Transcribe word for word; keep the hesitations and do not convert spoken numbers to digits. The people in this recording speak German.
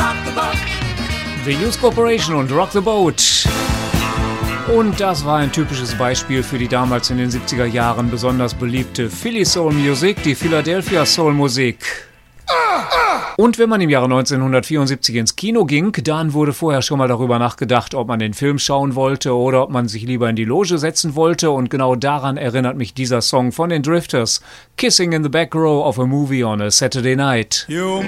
The Youth Corporation und Rock the Boat. Und das war ein typisches Beispiel für die damals in den siebziger Jahren besonders beliebte Philly Soul Music, die Philadelphia Soul Musik. Und wenn man im Jahre neunzehnhundertvierundsiebzig ins Kino ging, dann wurde vorher schon mal darüber nachgedacht, ob man den Film schauen wollte oder ob man sich lieber in die Loge setzen wollte. Und genau daran erinnert mich dieser Song von den Drifters, Kissing in the Back Row of a Movie on a Saturday Night. You